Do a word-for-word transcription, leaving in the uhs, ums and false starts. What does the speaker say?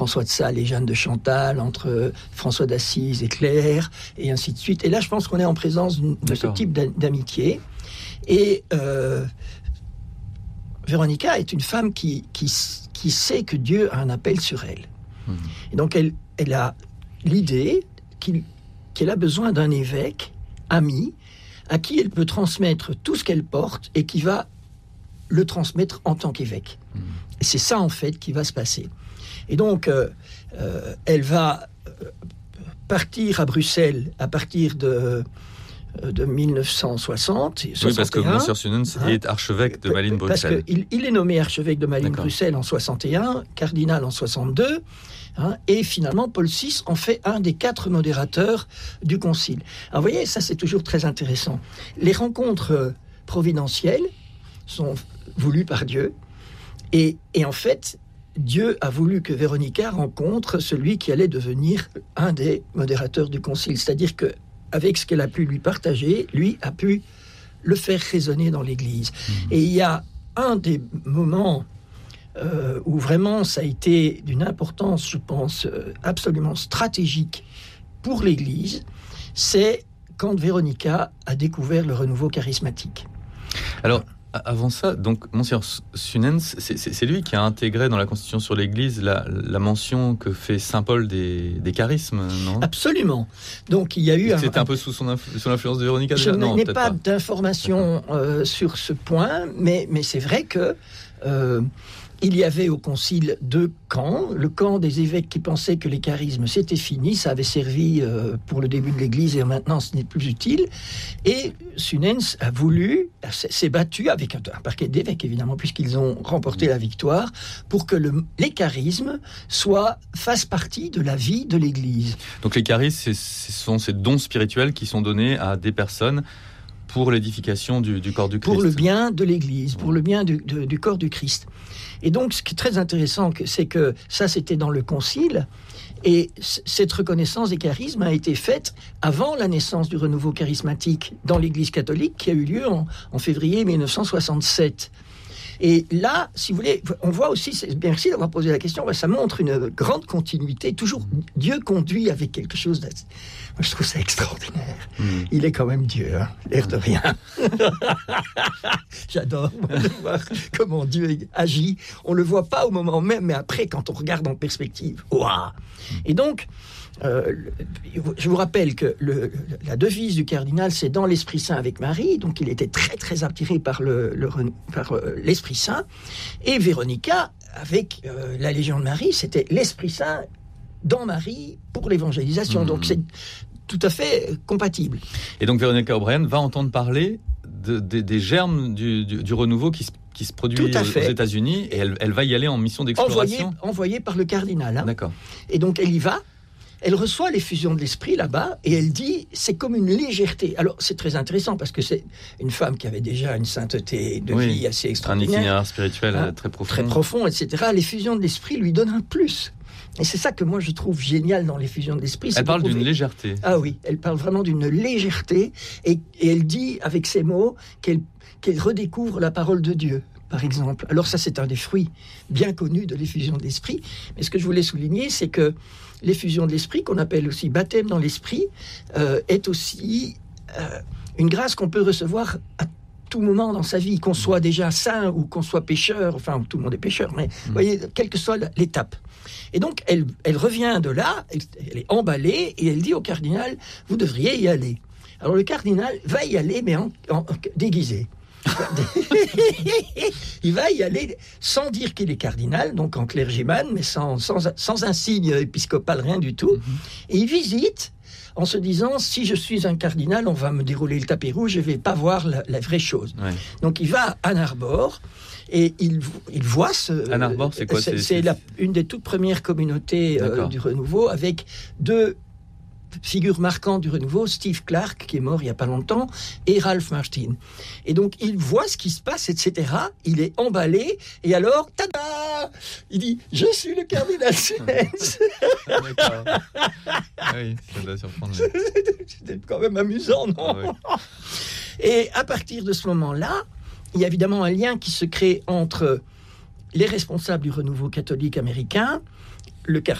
François de Sales et Jeanne de Chantal, entre François d'Assise et Claire, et ainsi de suite. Et là, je pense qu'on est en présence de D'accord. ce type d'amitié. Et euh, Véronica est une femme qui, qui, qui sait que Dieu a un appel sur elle. Mmh. Et donc, elle, elle a l'idée qu'il, qu'elle a besoin d'un évêque, ami, à qui elle peut transmettre tout ce qu'elle porte et qui va le transmettre en tant qu'évêque. Mmh. Et c'est ça, en fait, qui va se passer. Et donc, euh, euh, elle va partir à Bruxelles à partir de, de dix-neuf cent soixante. Oui, parce que Monsieur Sunens hein, est archevêque de Malines-Bruxelles. Parce qu'il il est nommé archevêque de Malines-Bruxelles en soixante et un, cardinal en soixante-deux, hein, et finalement, Paul six en fait un des quatre modérateurs du concile. Alors, vous voyez, ça, c'est toujours très intéressant. Les rencontres providentielles sont voulues par Dieu, et, et en fait, Dieu a voulu que Véronica rencontre celui qui allait devenir un des modérateurs du concile. C'est-à-dire qu'avec ce qu'elle a pu lui partager, lui a pu le faire résonner dans l'Église. Mmh. Et il y a un des moments euh, où vraiment ça a été d'une importance, je pense, euh, absolument stratégique pour l'Église, c'est quand Véronica a découvert le renouveau charismatique. Alors, avant ça, donc, Monseigneur Sunens, c'est, c'est, c'est lui qui a intégré dans la Constitution sur l'Église la, la mention que fait Saint Paul des, des charismes, non ? Absolument. Donc, il y a eu... C'était un, un peu sous, son influ, sous l'influence de Véronica Je non, n'ai pas, pas d'informations euh, sur ce point, mais, mais c'est vrai que... Euh, il y avait au concile deux camps. Le camp des évêques qui pensaient que les charismes c'était fini, ça avait servi euh, pour le début de l'Église et maintenant ce n'est plus utile. Et Sunens a voulu, s'est battu avec un, un parquet d'évêques évidemment, puisqu'ils ont remporté la victoire, pour que le, les charismes soient, fassent partie de la vie de l'Église. Donc les charismes, c'est, ce sont ces dons spirituels qui sont donnés à des personnes pour l'édification du, du corps du Christ. Pour le bien de l'Église, pour le bien du, de, du corps du Christ. Et donc, ce qui est très intéressant, c'est que ça, c'était dans le Concile, et c- cette reconnaissance des charismes a été faite avant la naissance du renouveau charismatique dans l'Église catholique, qui a eu lieu en, en février dix-neuf cent soixante-sept. Et là, si vous voulez, on voit aussi, c'est, merci d'avoir posé la question, ça montre une grande continuité. Toujours, Dieu conduit avec quelque chose de... Moi, je trouve ça extraordinaire. Mmh. Il est quand même Dieu, hein, l'air de rien. J'adore moi, de voir comment Dieu agit. On ne le voit pas au moment même, mais après, quand on regarde en perspective, waouh. Et donc, euh, je vous rappelle que le, la devise du cardinal, c'est « Dans l'Esprit Saint avec Marie », donc il était très très attiré par, le, le, par euh, l'Esprit Saint, et Véronica, avec euh, la Légion de Marie, c'était l'Esprit Saint dans Marie pour l'évangélisation, mmh. donc c'est tout à fait compatible. Et donc Véronica O'Brien va entendre parler de, de, des germes du, du, du renouveau qui se qui se produit aux, aux États-Unis, et elle, elle va y aller en mission d'exploration. Envoyée, envoyée par le cardinal. Hein. D'accord. Et donc elle y va. Elle reçoit l'effusion de l'esprit là-bas et elle dit, c'est comme une légèreté. Alors c'est très intéressant parce que c'est une femme qui avait déjà une sainteté de oui, vie assez extraordinaire. Un itinéraire spirituel hein, très profond. Très profond, et cetera. L'effusion de l'esprit lui donne un plus. Et c'est ça que moi je trouve génial dans l'effusion de l'esprit. Elle parle d'une pouvez... légèreté. Ah oui, elle parle vraiment d'une légèreté et, et elle dit avec ces mots qu'elle, qu'elle redécouvre la parole de Dieu. Par exemple. Alors ça, c'est un des fruits bien connus de l'effusion de l'esprit. Mais ce que je voulais souligner, c'est que l'effusion de l'esprit, qu'on appelle aussi baptême dans l'esprit, euh, est aussi euh, une grâce qu'on peut recevoir à tout moment dans sa vie, qu'on soit déjà saint ou qu'on soit pécheur, enfin tout le monde est pécheur, mais vous voyez, quelle que soit l'étape. Et donc, elle, elle revient de là, elle, elle est emballée, et elle dit au cardinal, vous devriez y aller. Alors le cardinal va y aller, mais en, en, en déguisé. Il va y aller sans dire qu'il est cardinal, donc en clergyman, mais sans, sans, sans un signe épiscopal, rien du tout. Mm-hmm. Et il visite en se disant, si je suis un cardinal, on va me dérouler le tapis rouge, je ne vais pas voir la, la vraie chose. Ouais. Donc il va à Ann Arbor et il, il voit ce... Ann Arbor, c'est quoi C'est, c'est, c'est la, une des toutes premières communautés euh, du renouveau, avec deux figure marquante du renouveau, Steve Clark, qui est mort il n'y a pas longtemps, et Ralph Martin. Et donc, il voit ce qui se passe, et cetera. Il est emballé, et alors, tada! Il dit, je suis le cardinal Sunens. D'accord. Oui, ça doit surprendre. C'était quand même amusant, non? Ah, oui. Et à partir de ce moment-là, il y a évidemment un lien qui se crée entre les responsables du renouveau catholique américain le